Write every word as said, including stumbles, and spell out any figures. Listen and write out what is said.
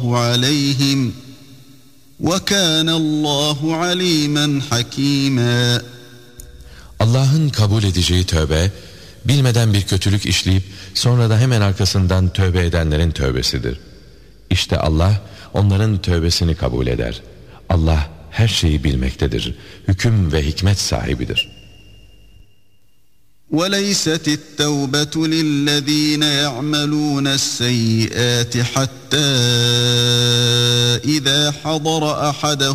عليهم وكان الله عليما حكيما. Allah'ın kabul edeceği tövbe, bilmeden bir kötülük işleyip sonra da hemen arkasından tövbe edenlerin tövbesidir. İşte Allah onların tövbesini kabul eder. Allah her şeyi bilmektedir, hüküm ve hikmet sahibidir. وَلَيْسَتِ التَّوْبَةُ لِلَّذ۪ينَ يَعْمَلُونَ السَّيِّئَاتِ حَتَّى إِذَا حَضَرَ أَحَدَهُمُ